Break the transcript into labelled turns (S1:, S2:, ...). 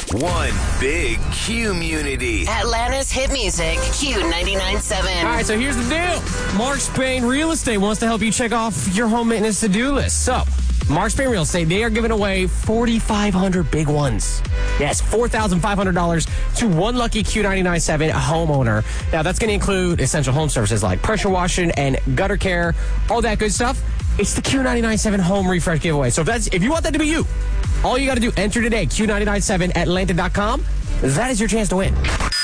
S1: One big Q-munity.
S2: Atlanta's hit music, Q99.7.
S3: All right, so here's the deal. Mark Spain Real Estate wants to help you check off your home maintenance to-do list. So, Mark Spain Real Estate, they are giving away 4,500 big ones. Yes, $4,500 to one lucky Q99.7 homeowner. Now, that's going to include essential home services like pressure washing and gutter care, all that good stuff. It's the Q99.7 home refresh giveaway. So if you want that to be you, all you got to do, enter today, Q997atlanta.com. That is your chance to win.